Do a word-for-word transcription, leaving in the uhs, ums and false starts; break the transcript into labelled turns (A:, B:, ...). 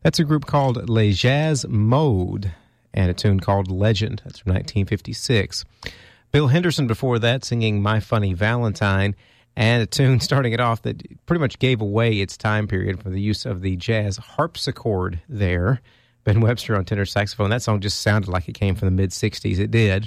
A: That's a group called Les Jazz Mode, and a tune called Legend. That's from nineteen fifty-six. Bill Henderson before that singing My Funny Valentine, and a tune starting it off that pretty much gave away its time period for the use of the jazz harpsichord there. Ben Webster on tenor saxophone. That song just sounded like it came from the mid-sixties. It did.